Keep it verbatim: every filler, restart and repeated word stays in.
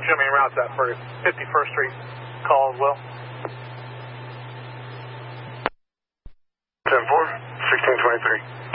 show me routes that for fifty-first Street call as well. ten four, sixteen twenty-three.